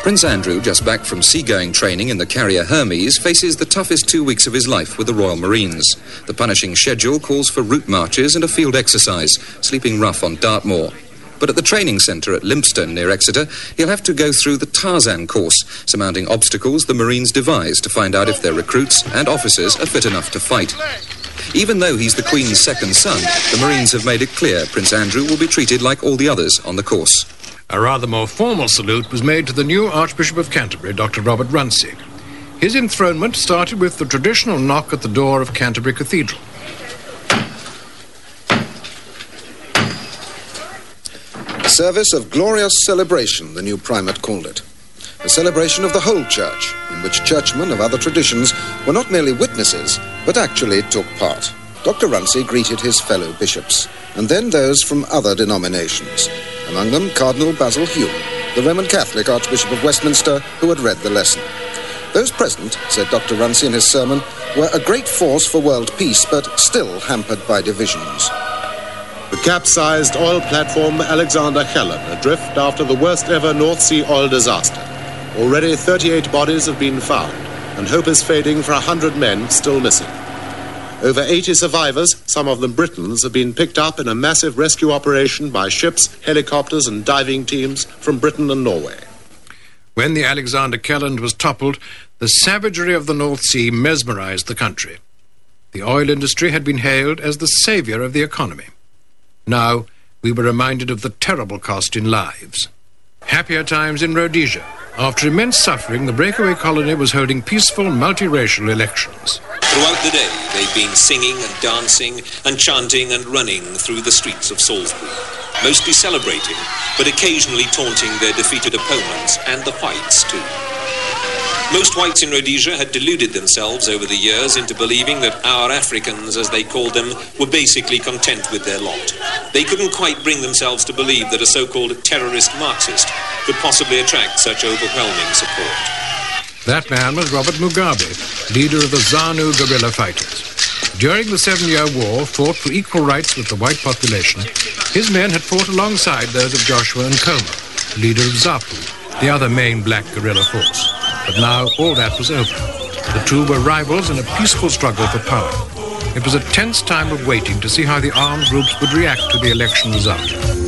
Prince Andrew, just back from seagoing training in the carrier Hermes, faces the toughest 2 weeks of his life with the Royal Marines. The punishing schedule calls for route marches and a field exercise, sleeping rough on Dartmoor. But at the training centre at Lympstone near Exeter, he'll have to go through the Tarzan course, surmounting obstacles the Marines devise to find out if their recruits and officers are fit enough to fight. Even though he's the Queen's second son, the Marines have made it clear Prince Andrew will be treated like all the others on the course. A rather more formal salute was made to the new Archbishop of Canterbury, Dr. Robert Runcie. His enthronement started with the traditional knock at the door of Canterbury Cathedral. A service of glorious celebration, the new primate called it. A celebration of the whole church, in which churchmen of other traditions were not merely witnesses, but actually took part. Dr. Runcie greeted his fellow bishops, and then those from other denominations. Among them, Cardinal Basil Hume, the Roman Catholic Archbishop of Westminster, who had read the lesson. Those present, said Dr. Runcie in his sermon, were a great force for world peace, but still hampered by divisions. The capsized oil platform Alexander Helen adrift after the worst ever North Sea oil disaster. Already 38 bodies have been found, and hope is fading for 100 men still missing. Over 80 survivors, some of them Britons, have been picked up in a massive rescue operation by ships, helicopters and diving teams from Britain and Norway. When the Alexander Kelland was toppled, the savagery of the North Sea mesmerized the country. The oil industry had been hailed as the saviour of the economy. Now we were reminded of the terrible cost in lives. Happier times in Rhodesia. After immense suffering, the breakaway colony was holding peaceful, multiracial elections. Throughout the day, they've been singing and dancing and chanting and running through the streets of Salisbury, mostly celebrating, but occasionally taunting their defeated opponents and the whites too. Most whites in Rhodesia had deluded themselves over the years into believing that our Africans, as they called them, were basically content with their lot. They couldn't quite bring themselves to believe that a so-called terrorist Marxist could possibly attract such overwhelming support. That man was Robert Mugabe, leader of the ZANU guerrilla fighters. During the 7-year war, fought for equal rights with the white population, his men had fought alongside those of Joshua Nkomo, leader of ZAPU, the other main black guerrilla force. But now all that was over. The two were rivals in a peaceful struggle for power. It was a tense time of waiting to see how the armed groups would react to the election result.